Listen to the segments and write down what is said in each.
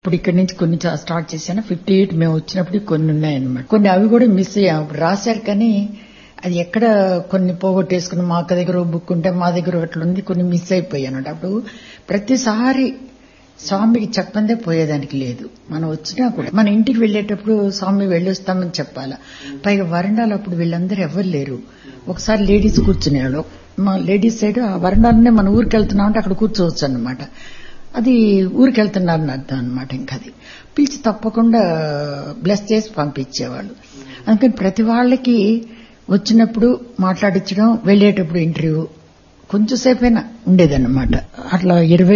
ఇప్పుడు ఇక్కడి నుంచి కొన్ని స్టార్ట్ చేశాను. 58 మేము వచ్చినప్పుడు కొన్ని ఉన్నాయన్నమాట. కొన్ని అవి కూడా మిస్ అయ్యాం. అప్పుడు రాశారు కానీ అది ఎక్కడ కొన్ని పోగొట్టేసుకుని మా అక్క దగ్గర బుక్ ఉంటే మా దగ్గర అట్లా ఉంది, కొన్ని మిస్ అయిపోయాను. అప్పుడు ప్రతిసారి స్వామికి చెప్పందే పోయేదానికి లేదు. మనం వచ్చినా కూడా మన ఇంటికి వెళ్లేటప్పుడు స్వామి వెళ్ళొస్తామని చెప్పాలా. పైగా వరండాలు అప్పుడు వీళ్ళందరూ ఎవరు లేరు. ఒకసారి లేడీస్ కూర్చునేవాళ్ళు. మా లేడీస్ సైడ్ ఆ వరండాలనే మన ఊరికి వెళ్తున్నామంటే అక్కడ కూర్చోవచ్చు అన్నమాట. అది ఊరికి వెళ్తున్నారని అర్థం అనమాట. ఇంకా అది పిలిచి తప్పకుండా బ్లెస్ చేసి పంపించేవాళ్ళు. అందుకని ప్రతి వాళ్ళకి వచ్చినప్పుడు మాట్లాడించడం, వెళ్లేటప్పుడు ఇంటర్వ్యూ కొంచెం సేపైనా ఉండేదన్నమాట. అట్లా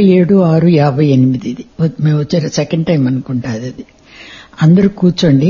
27/6/58 ఇది మేము వచ్చే సెకండ్ టైం అనుకుంటా. అది అందరూ కూర్చోండి,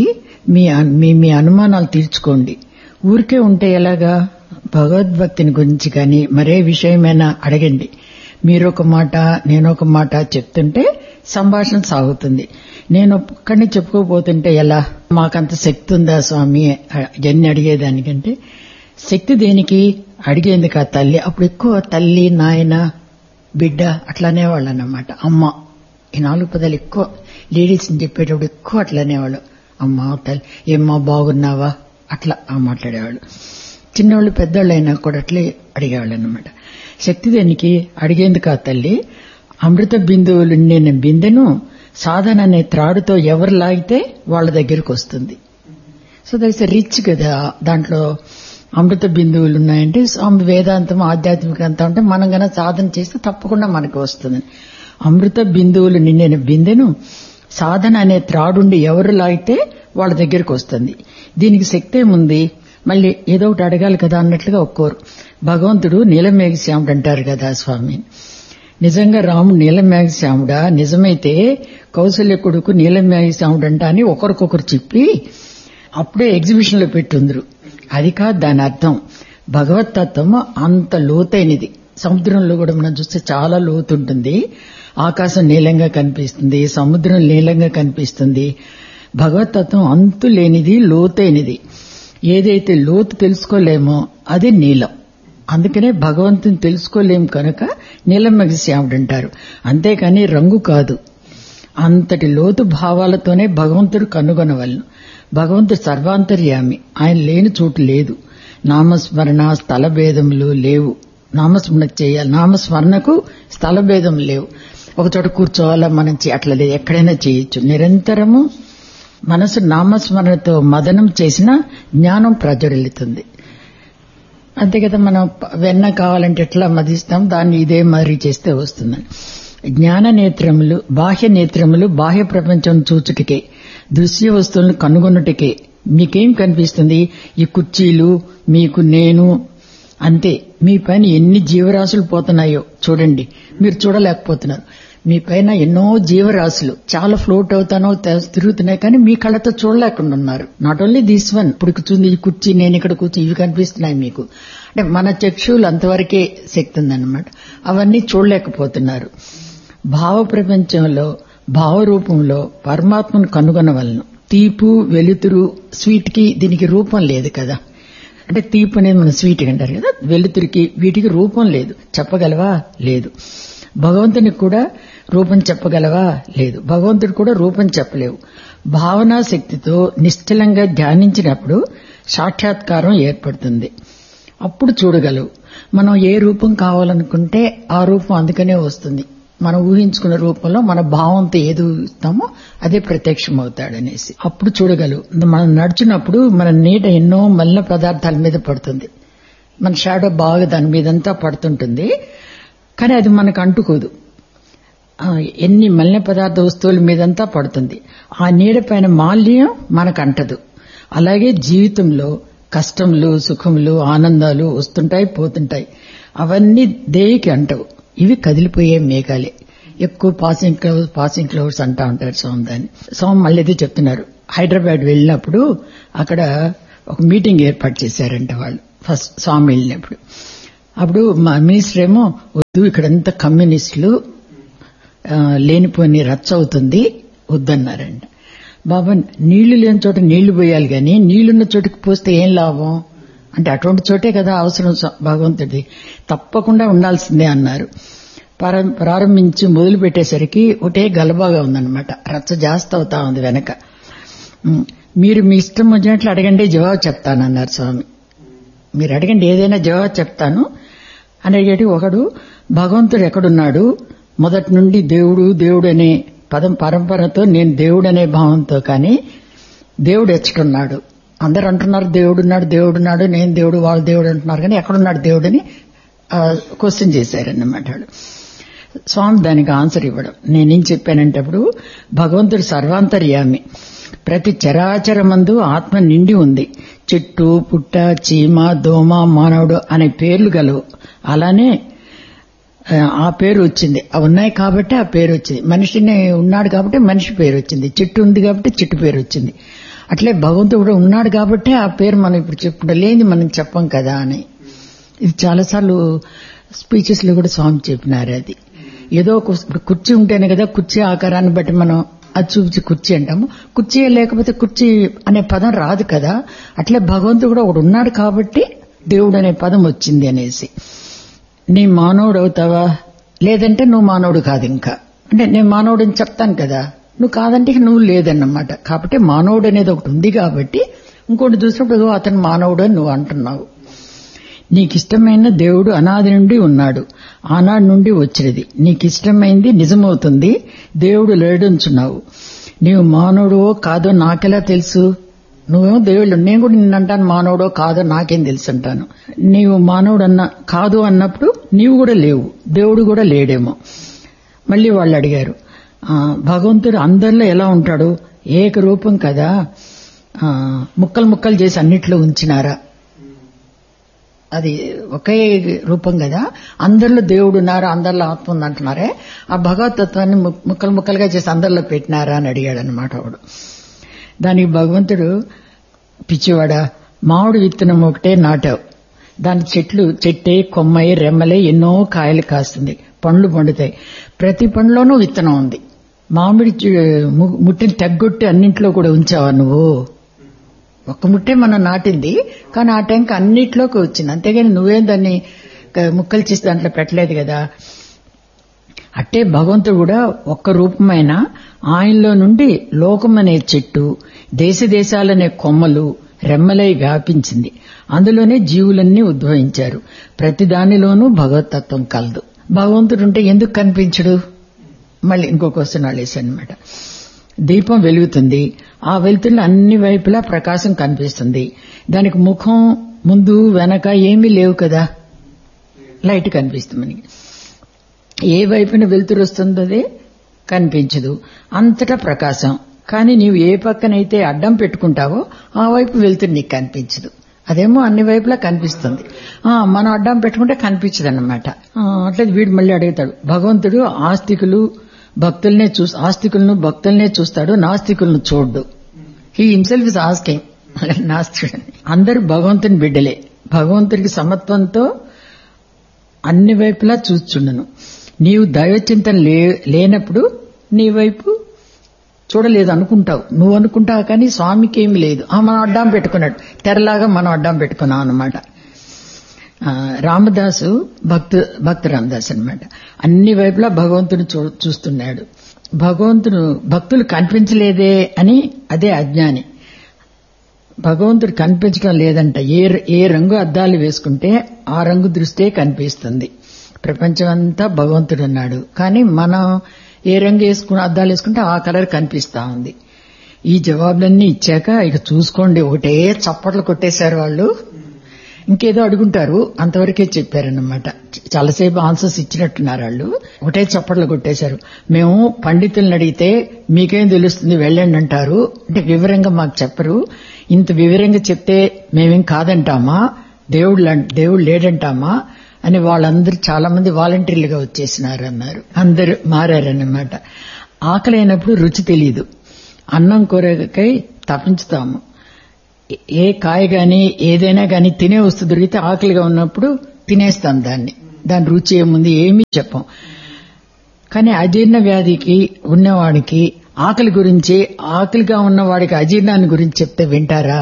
మీ అనుమానాలు తీర్చుకోండి. ఊరికే ఉంటే ఎలాగా? భగవద్భక్తిని గురించి కానీ మరే విషయమైనా అడగండి. మీరొక మాట నేనొక మాట చెప్తుంటే సంభాషణ సాగుతుంది. నేను ఒక్కడిని చెప్పుకోపోతుంటే ఎలా? మాకంత శక్తి ఉందా స్వామి జన్ని అడిగేదానికంటే? శక్తి దేనికి? అడిగేందుకు ఆ తల్లి. అప్పుడు ఎక్కువ తల్లి, నాయన, బిడ్డ అట్లానే వాళ్ళు అన్నమాట. అమ్మ, ఈ 4 పదాలు ఎక్కువ లేడీస్ ని చెప్పేటప్పుడు ఎక్కువ అట్లనేవాళ్ళు. అమ్మ, తల్లి, ఏమ్మా బాగున్నావా అట్లా మాట్లాడేవాళ్ళు. చిన్నవాళ్ళు పెద్దవాళ్ళు అయినా కూడా అట్లే అడిగేవాళ్ళు అన్నమాట. శక్తి దేనికి? అడిగేందుకు ఆ తల్లి. అమృత బిందువులు నిండిన బిందెను సాధన అనే త్రాడుతో ఎవరు లాగితే వాళ్ళ దగ్గరకు వస్తుంది. సో దట్ ఇస్ రిచ్ కదా. దాంట్లో అమృత బిందువులు ఉన్నాయంటే స్వామి వేదాంతం, ఆధ్యాత్మిక అంతా ఉంటే మనం గన సాధన చేస్తే తప్పకుండా మనకు వస్తుంది. అమృత బిందువులు నిండిన బిందెను సాధన అనే త్రాడుండి ఎవరు లాగితే వాళ్ళ దగ్గరకు వస్తుంది. దీనికి శక్తి ఏముంది? మళ్ళీ ఏదో ఒకటి అడగాలి కదా అన్నట్లుగా ఒక్కోరు. భగవంతుడు నీలమేఘశ్యాముడు అంటారు కదా స్వామి. నిజంగా రాముడు నీలమేఘశ్యాముడా? నిజమైతే కౌసల్య కొడుకు నీలమేఘశ్యాముడు అంట అని ఒకరికొకరు చెప్పి అప్పుడే ఎగ్జిబిషన్ లో పెట్టుందరు. అది కాదు దాని అర్థం. భగవతత్వం అంత లోతైనది. సముద్రంలో కూడా మనం చూస్తే చాలా లోతు ఉంటుంది. ఆకాశం నీలంగా కనిపిస్తుంది, సముద్రం నీలంగా కనిపిస్తుంది. భగవతత్వం అంతు లేనిది, లోతైనది. ఏదైతే లోతు తెలుసుకోలేమో అది నీలం. అందుకనే భగవంతుని తెలుసుకోలేం కనుక నీలమేఘశ్యాముడు అంటారు. అంతేకాని రంగు కాదు. అంతటి లోతు భావాలతోనే భగవంతుడు కనుగొనవలను. భగవంతుడు సర్వాంతర్యామి. ఆయన లేని చోటు లేదు. నామస్మరణ స్థల భేదములు లేవు. నామస్మరణ చేయాలి, నామస్మరణకు స్థల భేదం లేవు. ఒకచోట కూర్చోవాలా మనం అట్లా లేదు, ఎక్కడైనా చేయొచ్చు. నిరంతరము మనసు నామస్మరణతో మదనం చేసిన జ్ఞానం ప్రజ్వలితుంది. అంతే కదా. మనం వెన్న కావాలంటే ఎట్లా మదిస్తాం, దాన్ని ఇదే మరి చేస్తే వస్తుందని. జ్ఞాన నేత్రములు, బాహ్య నేత్రములు బాహ్య ప్రపంచం చూచుటకే, దృశ్య వస్తువులను కనుగొనుటకే. మీకేం కనిపిస్తుంది? ఈ కుర్చీలు, మీకు నేను, అంతే. మీ పైన ఎన్ని జీవరాశులు పోతున్నాయో చూడండి. మీరు చూడలేకపోతున్నారు. మీ పైన ఎన్నో జీవరాశులు చాలా ఫ్లోట్ అవుతానో తిరుగుతున్నాయి, కానీ మీ కళ్ళతో చూడలేకుండా ఉన్నారు. Not only this one. ఇప్పుడు చూడండి, ఈ కుర్చీ, నేను ఇక్కడ కూర్చొని ఇవి కనిపిస్తున్నాయి మీకు. అంటే మన చక్షువులు అంతవరకే శక్తి ఉందన్నమాట. అవన్నీ చూడలేకపోతున్నారు. భావ ప్రపంచంలో, భావరూపంలో పరమాత్మను కనుగొనవలను. తీపు, వెలుతురు, స్వీట్ కి దీనికి రూపం లేదు కదా. అంటే తీపు అనేది మన స్వీట్ అంటారు కదా, వెలుతురికి వీటికి రూపం లేదు. చెప్పగలవా? లేదు. భగవంతునికి కూడా రూపం చెప్పగలవా? లేదు. భగవంతుడు కూడా రూపం చెప్పలేవు. భావనా శక్తితో నిశ్చలంగా ధ్యానించినప్పుడు సాక్షాత్కారం ఏర్పడుతుంది. అప్పుడు చూడగలవు. మనం ఏ రూపం కావాలనుకుంటే ఆ రూపం అందుకనే వస్తుంది. మనం ఊహించుకున్న రూపంలో మన భావంతో ఏది ఊహిస్తామో అదే ప్రత్యక్షం అవుతాడనేసి అప్పుడు చూడగలవు. మనం నడిచినప్పుడు మన నీడ ఎన్నో మలిన పదార్థాల మీద పడుతుంది. మన షాడో బాగా దాని మీదంతా పడుతుంటుంది, కానీ అది మనకు అంటుకోదు. ఎన్ని మలిన పదార్థ వస్తువుల మీదంతా పడుతుంది. ఆ నీడ పైన మాలిన్యం మనకు అంటదు. అలాగే జీవితంలో కష్టములు, సుఖములు, ఆనందాలు వస్తుంటాయి, పోతుంటాయి. అవన్నీ దేనికి అంటవు. ఇవి కదిలిపోయే మేఘాలే. ఎక్కువ పాసింగ్ క్లౌడ్స్ అంటా ఉంటారు స్వామి దాన్ని. స్వామి మళ్ళీ ఏదో చెప్తున్నారు. హైదరాబాద్ వెళ్ళినప్పుడు అక్కడ ఒక మీటింగ్ ఏర్పాటు చేశారంట వాళ్ళు. ఫస్ట్ స్వామి వెళ్ళినప్పుడు అప్పుడు మా మినిస్టర్ ఏమో, వద్దు ఇక్కడంతా కమ్యూనిస్టులు, లేనిపోని రచ్చ అవుతుంది, వద్దన్నారంట. బాబా, నీళ్లు లేని చోట నీళ్లు పోయాలి గాని నీళ్లున్న చోటుకు పోస్తే ఏం లాభం అంటే, అటువంటి చోటే కదా అవసరం భగవంతుడి, తప్పకుండా ఉండాల్సిందే అన్నారు. ప్రారంభించి మొదలు పెట్టేసరికి ఒకటే గలబాగా ఉందన్నమాట. రచ్చ జాస్తి అవుతా ఉంది వెనక. మీరు మీ ఇష్టం వచ్చినట్లు అడగండి, జవాబు చెప్తానన్నారు స్వామి. మీరు అడగండి, ఏదైనా జవాబు చెప్తాను అని అడిగేటి. ఒకడు భగవంతుడు ఎక్కడున్నాడు, మొదటి నుండి దేవుడు దేవుడు అనే పదం పరంపరతో నేను దేవుడు అనే భావంతో, కానీ దేవుడు ఎచ్చడున్నాడు. అందరు అంటున్నారు దేవుడున్నాడు దేవుడున్నాడు, నేను దేవుడు వాళ్ళు దేవుడు అంటున్నారు, కానీ ఎక్కడున్నాడు దేవుడని క్వశ్చన్ చేశారన్నమాట. స్వామి దానికి ఆన్సర్ ఇవ్వడం. నేనేం చెప్పానంటే, అప్పుడు భగవంతుడు సర్వాంతర్యామి, ప్రతి చరాచరమందు ఆత్మ నిండి ఉంది. చెట్టు పుట్ట చీమ దోమ మానవుడు అనే పేర్లు గలవు. అలానే ఆ పేరు వచ్చింది. అవి ఉన్నాయి కాబట్టి ఆ పేరు వచ్చింది. మనిషిని ఉన్నాడు కాబట్టి మనిషి పేరు వచ్చింది. చెట్టు ఉంది కాబట్టి చెట్టు పేరు వచ్చింది. అట్లే భగవంతుడు కూడా ఉన్నాడు కాబట్టి ఆ పేరు మనం ఇప్పుడు చెప్పుకుంటా, లేని మనం చెప్పం కదా అని. ఇది చాలాసార్లు స్పీచెస్ లో కూడా స్వామి చెప్పినారు. అది ఏదో కుర్చీ ఉంటేనే కదా కుర్చీ ఆకారాన్ని బట్టి మనం అది చూపించి కుర్చీ అంటాము. కుర్చీ లేకపోతే కుర్చీ అనే పదం రాదు కదా. అట్లే భగవంతుడు కూడా ఒకడు ఉన్నాడు కాబట్టి దేవుడు అనే పదం వచ్చింది అనేసి. నీ మానవుడు అవుతావా, లేదంటే నువ్వు మానవుడు కాదు. ఇంకా అంటే నేను మానవుడు అని చెప్తాను కదా, నువ్వు కాదంటే నువ్వు లేదన్నమాట. కాబట్టి మానవుడు అనేది ఒకటి ఉంది కాబట్టి ఇంకోటి చూసినప్పుడు అతను మానవుడు అని నువ్వు అంటున్నావు. నీకిష్టమైన దేవుడు అనాది నుండి ఉన్నాడు, ఆనాడు నుండి వచ్చినది. నీకిష్టమైంది నిజమవుతుంది, దేవుడు లేడుంచున్నావు. నీవు మానవుడో కాదో నాకెలా తెలుసు? నువ్వేమో దేవుడు, నేను కూడా నిన్నంటాను మానవుడో కాదో నాకేం తెలుసు అంటాను. నీవు మానవుడు కాదు అన్నప్పుడు నీవు కూడా లేవు, దేవుడు కూడా లేడేమో. మళ్ళీ వాళ్ళు అడిగారు, భగవంతుడు అందరిలో ఎలా ఉంటాడు? ఏకరూపం కదా, ముక్కలు ముక్కలు చేసి అన్నిట్లో ఉంచినారా? అది ఒకే రూపం కదా, అందరిలో దేవుడు ఉన్నారా, అందరిలో ఆత్మ ఉంది అంటున్నారే, ఆ భగవతత్వాన్ని ముక్కలు ముక్కలుగా చేసి అందరిలో పెట్టినారా అని అడిగాడు అనమాట వాడు. దానికి భగవంతుడు, పిచ్చివాడా, మామిడి విత్తనం ఒకటే నాటావు, దాని చెట్టే కొమ్మై రెమ్మలే ఎన్నో కాయలు కాస్తుంది, పండ్లు పండుతాయి, ప్రతి పండులోనూ విత్తనం ఉంది. మామిడి ముట్టిని తగ్గొట్టి అన్నింట్లో కూడా ఉంచావా నువ్వు? ఒక్క ముట్టే మనం నాటింది, కానీ ఆ టైంకి అన్నిట్లోకి వచ్చింది. అంతేగాని నువ్వేం దాన్ని ముక్కలు చేసి దాంట్లో పెట్టలేదు కదా. అట్టే భగవంతుడు కూడా ఒక్క రూపమైన ఆయనలో నుండి లోకమనే చెట్టు, దేశ దేశాలనే కొమ్మలు రెమ్మలై వ్యాపించింది. అందులోనే జీవులన్నీ ఉద్భవించారు. ప్రతి దానిలోనూ భగవతత్వం కలదు. భగవంతుడు ఉంటే ఎందుకు కనిపించడు? మళ్ళీ ఇంకో క్వశ్చన్ అడిగేశాను అనమాట. దీపం వెలుగుతుంది, ఆ వెలుతుల్లో అన్ని వైపులా ప్రకాశం కనిపిస్తుంది. దానికి ముఖం ముందు వెనక ఏమీ లేవు కదా, లైట్ కనిపిస్తుంది మనకి. ఏ వైపున వెలుతురు వస్తుందో కనిపించదు, అంతటా ప్రకాశం. కానీ నీవు ఏ పక్కనైతే అడ్డం పెట్టుకుంటావో ఆ వైపు వెలుతురు నీకు కనిపించదు. అదేమో అన్ని వైపులా కనిపిస్తుంది, మనం అడ్డం పెట్టుకుంటే కనిపించదు అన్నమాట. అట్లా వీడు మళ్ళీ అడుగుతాడు, భగవంతుడు ఆస్తికులను భక్తులనే చూస్తాడు, నాస్తికులను చూడ్డు. హీ హిమ్సెల్ఫ్ ఇస్ ఆస్కింగ్, నాస్తికుడు. అందరూ భగవంతుని బిడ్డలే, భగవంతుడికి సమత్వంతో అన్ని వైపులా చూచుండను. నీవు దైవచింతన లేనప్పుడు నీ వైపు చూడలేదు అనుకుంటావు, నువ్వు అనుకుంటావు, కానీ స్వామికి ఏమి లేదు. మనం అడ్డం పెట్టుకున్నాడు, తెరలాగా మనం అడ్డం పెట్టుకున్నాం అన్నమాట. రామదాసు భక్త రామదాస్ అన్నమాట. అన్ని వైపులా భగవంతుడు చూస్తున్నాడు. భక్తులు కనిపించలేదే అని అదే అజ్ఞాని. భగవంతుడు కనిపించడం లేదంట. ఏ రంగు అద్దాలు వేసుకుంటే ఆ రంగు దృష్టే కనిపిస్తుంది. ప్రపంచం అంతా భగవంతుడు ఉన్నాడు, కానీ మనం ఏ రంగు అద్దాలు వేసుకుంటే ఆ కలర్ కనిపిస్తా ఉంది. ఈ జవాబులన్నీ ఇచ్చాక ఇక చూసుకోండి, ఒకటే చప్పట్లు కొట్టేశారు వాళ్ళు. ఇంకేదో అడుగుంటారు, అంతవరకే చెప్పారన్నమాట. చాలాసేపు ఆన్సర్స్ ఇచ్చినట్టున్నారు వాళ్ళు. ఒకటే చప్పట్లు కొట్టేశారు. మేము పండితులను అడిగితే మీకేం తెలుస్తుంది వెళ్ళండి అంటారు, అంటే వివరంగా మాకు చెప్పరు. ఇంత వివరంగా చెప్తే మేమేం కాదంటామా, దేవుడు లేడంటామా అని వాళ్ళందరూ చాలా మంది వాలంటీర్లుగా వచ్చేసినారు అన్నారు. అందరూ మారారన్నమాట. ఆకలి అయినప్పుడు రుచి తెలియదు, అన్నం కూరకై తప్పించుతాము. ఏ కాయ గాని ఏదైనా గాని తినే వస్తువు దొరికితే ఆకలిగా ఉన్నప్పుడు తినేస్తాం దాని రుచి ఏముంది ఏమీ చెప్పం. కానీ అజీర్ణ వ్యాధికి ఉన్నవాడికి ఆకలి గురించి, ఆకలిగా ఉన్నవాడికి అజీర్ణాన్ని గురించి చెప్తే వింటారా?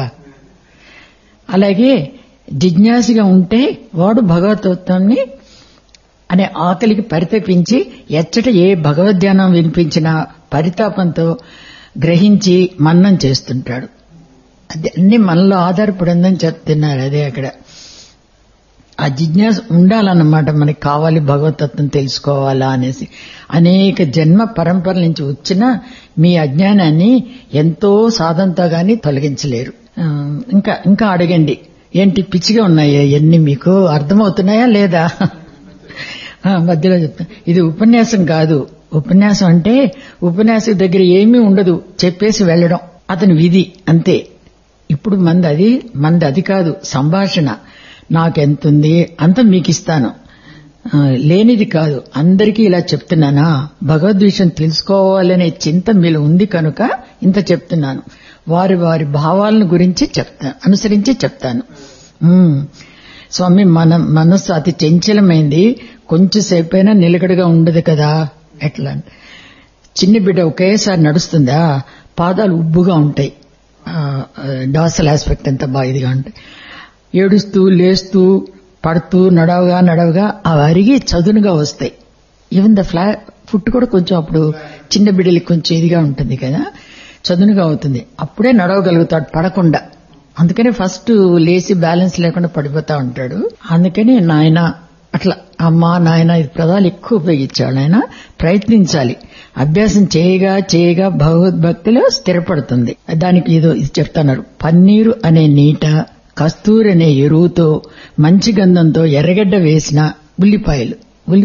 అలాగే జిజ్ఞాసగా ఉంటే వాడు భగవతత్వాన్ని అనే ఆకలికి పరితపించి ఎచ్చట ఏ భగవద్ధ్యానం వినిపించినా పరితాపంతో గ్రహించి మన్నం చేస్తుంటాడు. అది అన్ని మనలో ఆధారపడిందని చెప్తున్నారు. అదే అక్కడ ఆ జిజ్ఞాస ఉండాలన్నమాట. మనకి కావాలి భగవతత్వం తెలుసుకోవాలా అనేసి. అనేక జన్మ పరంపరల నుంచి వచ్చిన మీ అజ్ఞానాన్ని ఎంతో సాధనతో గాని తొలగించలేరు. ఇంకా అడగండి, ఏంటి పిచ్చిగా ఉన్నాయా ఎన్ని, మీకు అర్థమవుతున్నాయా లేదా? మధ్యలో చెప్తా, ఇది ఉపన్యాసం కాదు. ఉపన్యాసం అంటే ఉపన్యాసం దగ్గర ఏమీ ఉండదు, చెప్పేసి వెళ్లడం అతని విధి అంతే. ఇప్పుడు మంది అది కాదు, సంభాషణ. నాకెంతుంది అంత మీకు ఇస్తాను, లేనిది కాదు. అందరికీ ఇలా చెప్తున్నానా, భగవద్విషయం తెలుసుకోవాలనే చింత మీలో ఉంది కనుక ఇంత చెప్తున్నాను. వారి వారి భావాలను గురించి అనుసరించి చెప్తాను. స్వామి, మన మనస్సు అతి చంచలమైంది, కొంచెంసేపైనా నిలకడగా ఉండదు కదా. ఎట్లా చిన్న బిడ్డ ఒకేసారి నడుస్తుందా, పాదాలు ఉబ్బుగా ఉంటాయి, డాసల్ ఆస్పెక్ట్ అంతా బాగా ఇదిగా ఉంటాయి. ఏడుస్తూ లేస్తూ పడుతూ నడవగా అవి అరిగి చదునుగా వస్తాయి. ఈవెన్ ద ఫుట్ కూడా కొంచెం అప్పుడు చిన్న బిడ్డలకి కొంచెం ఇదిగా ఉంటుంది కదా, చదునుగా అవుతుంది. అప్పుడే నడవగలుగుతాడు పడకుండా. అందుకని ఫస్ట్ లేచి బ్యాలెన్స్ లేకుండా పడిపోతా ఉంటాడు. అందుకని నాయన అట్లా అమ్మా నాయన ఇది పదాలు ఎక్కువ ఉపయోగించాడు. ఆయన ప్రయత్నించాలి, అభ్యాసం చేయగా భగవద్భక్తిలో స్థిరపడుతుంది. దానికి ఇది చెప్తున్నారు. పన్నీరు అనే నీట, కస్తూరి అనే ఎరువుతో, మంచి గంధంతో ఎర్రగడ్డ వేసిన ఉల్లిపాయలు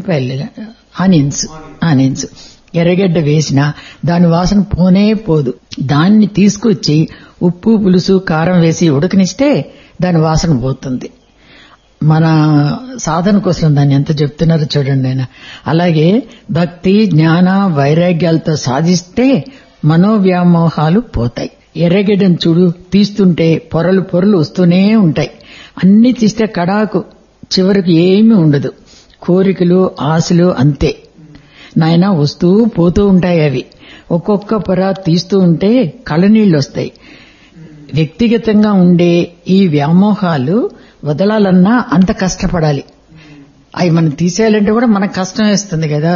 ఆనియన్స్ ఎర్రగడ్డ వేసిన దాని వాసన పోనే పోదు. దాన్ని తీసుకొచ్చి ఉప్పు పులుసు కారం వేసి ఉడకనిస్తే దాని వాసన పోతుంది. మన సాధన కోసం దాన్ని ఎంత చెప్తున్నారో చూడండి ఆయన. అలాగే భక్తి జ్ఞాన వైరాగ్యాలతో సాధిస్తే మనోవ్యామోహాలు పోతాయి. ఎర్రగడ్డను చూడు, తీస్తుంటే పొరలు వస్తూనే ఉంటాయి. అన్ని తీస్తే కడాకు, చివరికి ఏమీ ఉండదు. కోరికలు ఆశలు అంతే నాయన, వస్తూ పోతూ ఉంటాయి. అవి ఒక్కొక్క పొర తీస్తూ ఉంటే కళ్ళనీళ్లు వస్తాయి. వ్యక్తిగతంగా ఉండే ఈ వ్యామోహాలు వదలాలన్నా అంత కష్టపడాలి. అవి మనం తీసేయాలంటే కూడా మనకు కష్టం వేస్తుంది కదా.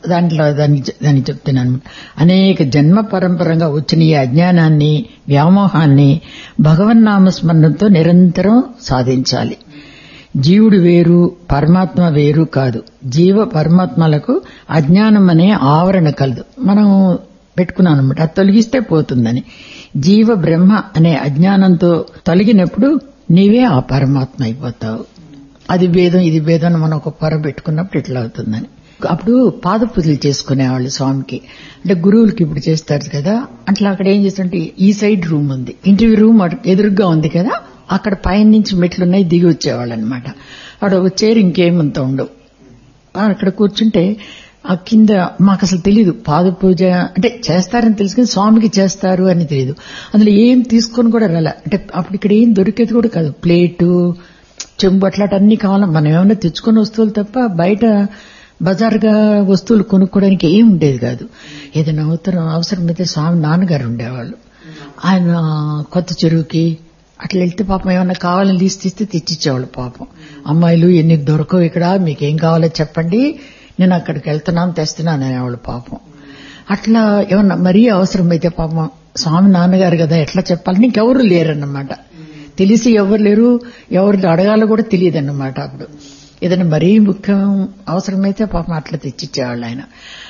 దాన్ని చెప్తున్నాను. అనేక జన్మ పరంపరంగా వచ్చిన ఈ అజ్ఞానాన్ని, వ్యామోహాన్ని భగవన్నామస్మరణంతో నిరంతరం సాధించాలి. జీవుడు వేరు, పరమాత్మ వేరు కాదు. జీవ పరమాత్మలకు అజ్ఞానం అనే ఆవరణ కలదు. మనం పెట్టుకున్నాం అనమాట, అది తొలగిస్తే పోతుందని. జీవ బ్రహ్మ అనే అజ్ఞానంతో తొలగినప్పుడు నీవే ఆ పరమాత్మ అయిపోతావు. అది భేదం ఇది భేదం మనం ఒక పొర పెట్టుకున్నప్పుడు ఇట్లా అవుతుందని. అప్పుడు పాద పూజలు చేసుకునేవాళ్ళు స్వామికి. అంటే గురువులకి ఇప్పుడు చేస్తారు కదా, అట్లా అక్కడ ఏం చేస్తుంటే ఈ సైడ్ రూమ్ ఉంది, ఇంటర్వ్యూ రూమ్ ఎదురుగా ఉంది కదా, అక్కడ పైన నుంచి మెట్లున్నాయి, దిగి వచ్చేవాళ్ళు అనమాట. అక్కడ ఒక చైర్ ఇంకేమంత ఉండవు. అక్కడ కూర్చుంటే ఆ కింద మాకు అసలు తెలీదు పాద పూజ అంటే చేస్తారని తెలుసు, కానీ స్వామికి చేస్తారు అని తెలియదు. అందులో ఏం తీసుకొని కూడా రాలే. అంటే అప్పుడు ఇక్కడ ఏం దొరికేది కూడా కాదు. ప్లేటు, చెంబు అట్లాంటి కావాలి. మనం ఏమైనా తెచ్చుకున్న వస్తువులు తప్ప బయట బజార్గా వస్తువులు కొనుక్కోవడానికి ఏం ఉండేది కాదు. ఏదైనా అవసరమైతే స్వామి నాన్నగారు ఉండేవాళ్ళు. ఆయన కొత్త చెరువుకి అట్లా వెళ్తే పాపం ఏమన్నా కావాలని తీస్తే తెచ్చిచ్చేవాళ్ళు. పాపం అమ్మాయిలు ఎన్ని దొరకవు ఇక్కడ, మీకేం కావాలో చెప్పండి, నేను అక్కడికి వెళ్తున్నాను తెస్తున్నాను అనేవాళ్ళు. పాపం అట్లా ఏమన్నా మరీ అవసరమైతే పాపం స్వామి నాన్నగారు కదా ఎట్లా చెప్పాలని ఇంకెవరు లేరన్నమాట. తెలిసి ఎవరు లేరు, ఎవరు అడగాలో కూడా తెలియదు అన్నమాట. అప్పుడు ఏదైనా మరీ ముఖ్యం అవసరమైతే పాపం అట్లా తెచ్చిచ్చేవాళ్ళు ఆయన.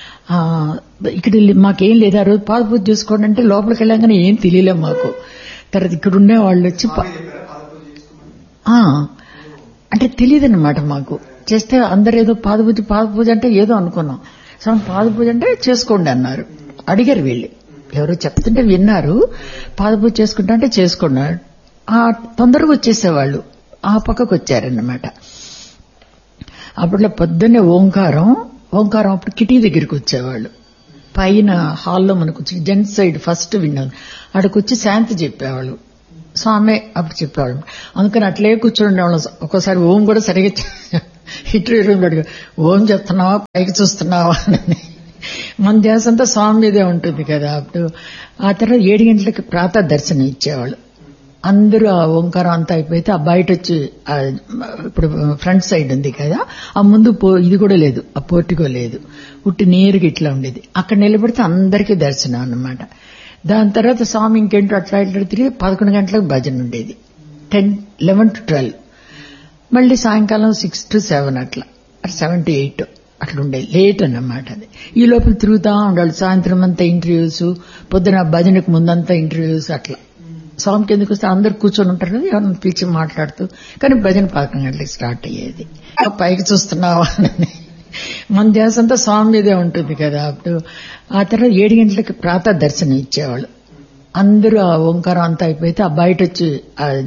ఇక్కడ మాకేం లేదు, ఆ రోజు పాద పూజ చేసుకోండి అంటే లోపలికి వెళ్ళాగానే ఏం తెలియలేం మాకు. తర్వాత ఇక్కడ ఉండే వాళ్ళు వచ్చి అంటే తెలియదన్నమాట మాకు. చేస్తే అందరు ఏదో పాద పూజ అంటే ఏదో అనుకున్నాం. స్వామి పాద పూజ అంటే చేసుకోండి అన్నారు. అడిగారు వీళ్ళు, ఎవరో చెప్తుంటే విన్నారు. పాద పూజ చేసుకుంటా అంటే చేసుకున్నారు. తొందరగా వచ్చేసేవాళ్ళు, ఆ పక్కకు వచ్చారన్నమాట. అప్పట్లో పొద్దున్నే ఓంకారం అప్పుడు కిటికీ దగ్గరికి వచ్చేవాళ్ళు. పైన హాల్లో మనకు వచ్చి జెంట్స్ సైడ్ ఫస్ట్ విన్నాను, అక్కడికి శాంతి చెప్పేవాళ్ళు. స్వామి అప్పుడు చెప్పేవాళ్ళు. అందుకని అట్లే కూర్చొని ఉండేవాళ్ళం. ఒక్కోసారి ఓం కూడా సరిగా ఇంటర్వ్యూ రూమ్ అడిగా, ఓం చెప్తున్నావా పైకి చూస్తున్నావా అని. మన ధ్యాసంతా స్వామి మీదే ఉంటుంది కదా. అప్పుడు ఆ తర్వాత 7 గంటలకి ప్రాతः దర్శనం ఇచ్చేవాళ్ళు. అందరూ ఆ ఓంకారం అంతా అయిపోతే ఆ బయట వచ్చి ఇప్పుడు ఫ్రంట్ సైడ్ ఉంది కదా, ఆ ముందు ఇది కూడా లేదు, ఆ పోర్టికో లేదు, ఉట్టి నేరుగా ఇట్లా ఉండేది. అక్కడ నిలబడితే అందరికీ దర్శనం అన్నమాట. దాని తర్వాత స్వామి ఇంకేంటో అట్లా ఇట్లా తిరిగి 11 గంటలకు భజన ఉండేది. 11 to 12. మళ్ళీ సాయంకాలం 6 to 7 అట్లా, 7 to 8 అట్లా ఉండేది. లేట్ అన్నమాట అది. ఈ లోపల తిరుగుతా ఉండాలి. సాయంత్రం అంతా ఇంటర్వ్యూస్, పొద్దున భజనకు ముందంతా ఇంటర్వ్యూస్ అట్లా. స్వామికి ఎందుకు వస్తే అందరు కూర్చొని ఉంటారు కదా, ఎవరిని పిలిచి మాట్లాడుతూ. కానీ భజన 11 గంటలకు స్టార్ట్ అయ్యేది. పైకి చూస్తున్నావా అని మన ధ్యాస అంతా స్వామి మీదే ఉంటుంది కదా. అప్పుడు ఆ తర్వాత 7 గంటలకి ప్రాతः దర్శనం ఇచ్చేవాళ్ళు. అందరూ ఆ ఓంకారం అంతా అయిపోతే ఆ బయట వచ్చి